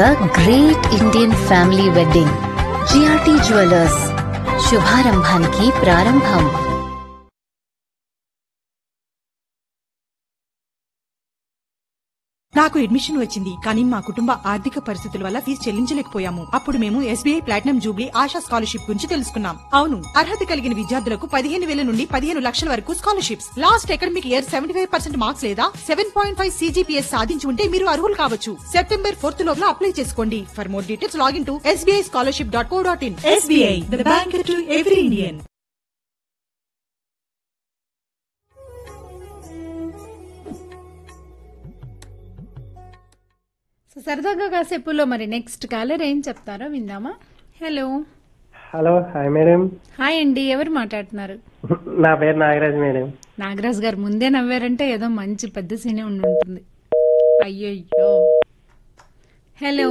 A great Indian family wedding. GRT Jewelers. శుభారంభానికి ప్రారంభం. నాకు అడ్మిషన్ వచ్చింది, కానీ మా కుటుంబ ఆర్థిక పరిస్థితుల వల్ల ఫీజు చెల్లించలేకపోయాము. అప్పుడు మేము SBI platinum Jubilee ASHA scholarship గురించి తెలుసుకున్నాం. అవును, అర్హత కలిగిన విద్యార్థులకు 15,000 నుండి 15 లక్షల వరకు scholarships. Last academic year 75% marks లేదా 7.5 CGPS సాధించి ఉంటే మీరు అర్హులు కావచ్చు. September 4th లోపల అప్లై చేసుకోండి. For more details login to sbischolarship.co.in. SBI, the bank to every Indian. So సరదాగా కాసేపులో మరి నెక్స్ట్ కాలర్ ఏం చెప్తారో విందామా. Hello. Hello, hi madam. Hi అండి, ఎవరు మాట్లాడుతున్నారు? నా పేరు నాగరాజ్ మేడం. నాగరాజ్ గారు ముందే నవ్వారంటే ఏదో మంచి పెద్ద సీనే ఉండి ఉంటుంది. అయ్యయ్యో. హలో.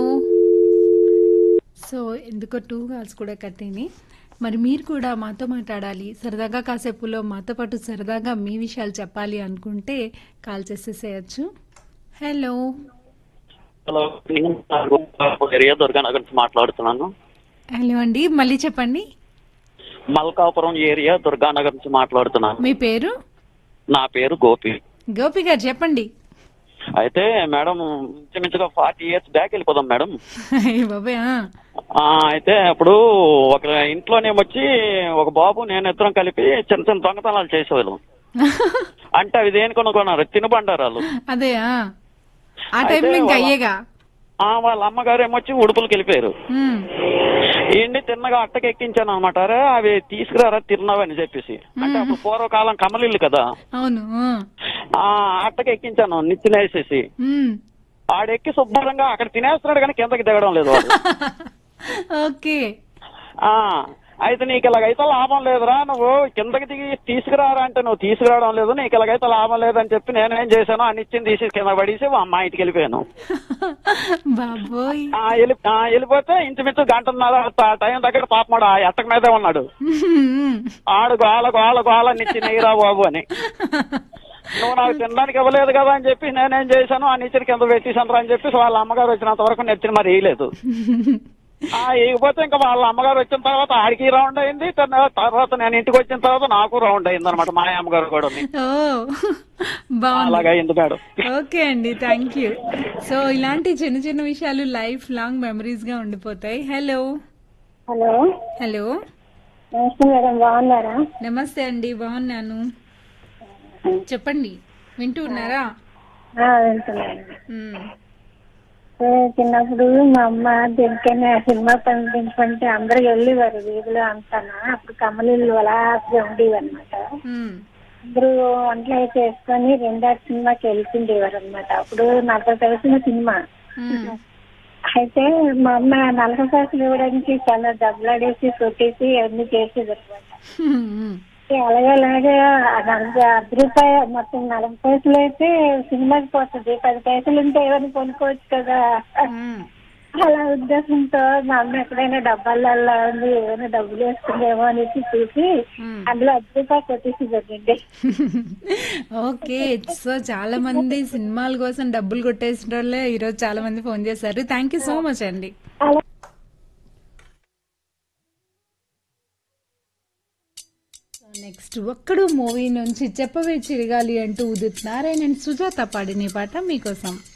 సో ఎందుకో 2 కాల్స్ కూడా కట్టింది. మరి మీరు కూడా మాతో మాట్లాడాలి, సరదాగా కాసేపులో మాతో పాటు సరదాగా మీ విషయాలు చెప్పాలి అనుకుంటే call చేసేసేయచ్చు. Hello. Hello, area Durganagar నుంచి మాట్లాడుతున్నాను. హలో అండి, మళ్ళీ చెప్పండి. మల్కాపురం ఏరియా దుర్గానగర్ నుంచి మాట్లాడుతున్నాను. మీ పేరు? నా పేరు గోపి. గోపి గారు చెప్పండి. అయితే మేడం, ఇంచుమించుగా 40 years బ్యాక్ వెళ్ళిపోదాం మేడం. బాబాయ్. అయితే అప్పుడు ఒక ఇంట్లోనేమొచ్చి ఒక బాబు నేను ఇద్దరం కలిపి చిన్న చిన్న దొంగతనాలు చేసేవాళ్ళం. అంటే అవి దేనికి కొనుక్కున్నారు, తినుబండారాలు. అదే ఆ టైంలో ఇంకా అయ్యేగా. వాళ్ళ అమ్మగారు ఏమొచ్చి ఉడుపులకు వెళ్ళిపోయారు. ఏంటి తిన్నగా అట్టకెక్కించాను అనమాట. అవి తీసుకురారా తిన్నావని చెప్పేసి. అంటే అప్పుడు పూర్వకాలం కమలిల్లు కదా. అవును. అట్టకెక్కించాను నిచ్చినేసేసి. ఆడెక్కి శుభ్రంగా అక్కడ తినేస్తున్నాడు కానీ కిందకి దిగడం లేదు వాడు. ఓకే. అయితే నీకు ఇలాగైతే లాభం లేదురా, నువ్వు కిందకి దిగి తీసుకురారా అంటే నువ్వు తీసుకురావడం లేదు, నీకు ఇలాగైతే లాభం లేదని చెప్పి నేనేం చేశాను, ఆ నిచ్చిన తీసి కింద పడేసి మా ఇంటికి వెళ్ళిపోయాను. వెళ్ళిపోతే ఇంచుమించు 1:30 టైం దగ్గర పాపమాడు ఆ ఎట్టక మీదే ఉన్నాడు. ఆడు గోల నిచ్చిన నెయ్యిరా బాబు అని. నువ్వు నాకు తినడానికి ఇవ్వలేదు కదా అని చెప్పి నేనేం చేశాను, ఆ నిచ్చిన కింద పెట్టేసాను అని చెప్పి వాళ్ళ అమ్మగారు వచ్చినంత వరకు నెచ్చిన మరి వేయలేదు. ఇకపోతే ఇంకా వాళ్ళ అమ్మగారు వచ్చిన తర్వాత ఆడికి రౌండ్ అయింది. తర్వాత నేను ఇంటికి వచ్చిన తర్వాత నాకు రౌండ్ అయింది అనమాట. మా అమ్మగారు కూడా అలాగైంది మేడం. ఓకే అండి, థ్యాంక్ యూ. సో ఇలాంటి చిన్న చిన్న విషయాలు లైఫ్ లాంగ్ మెమరీస్ గా ఉండిపోతాయి. హలో. హలో. హలో. నమస్తే మేడం, బాగున్నారా? నమస్తే అండి, బాగున్నాను. చెప్పండి, వింటూ ఉన్నారా? వింటున్నాను. చిన్నప్పుడు మా అమ్మ దేనికైనా సినిమా పంపించమంటే అందరు వెళ్ళేవారు వీధిలో అంతానా. అప్పుడు కమలీలు అలాగే ఉండేవి అనమాట. అందరూ వంటలు అయితే చేసుకొని 2 సినిమాకి వెళ్తుండేవారు అనమాట. అప్పుడు 40 పైసల సినిమా. అయితే మా అమ్మ 40 పైసలు ఇవ్వడానికి చాలా డబ్బులాడేసి కొట్టేసి అన్ని చేసేది అనమాట. అలాగే 40 రూపాయలు మొత్తం 40 పైసలు అయితే సినిమాకి పోతుంది. 10 పైసలు ఉంటే ఏమైనా కొనుక్కోవచ్చు కదా. అలా ఉద్దేశంతో మా అమ్మ ఎక్కడైనా డబ్బాలలో ఉంది ఏమైనా డబ్బులు వేస్తుందేమో అనేసి చూసి అందులో 10 రూపాయలు కొట్టేసి పెట్టండి. ఓకే. సో చాలా మంది సినిమాల కోసం డబ్బులు కొట్టేసిన వాళ్ళే ఈరోజు చాలా మంది ఫోన్ చేశారు. థ్యాంక్ యూ సో మచ్ అండి. నెక్స్ట్ ఒక్కడు మూవీ నుంచి చెప్పవే చిరగాలి అంటూ ఉదిత్ నారాయణ అండ్ సుజాత పాడిన పాట మీకోసం.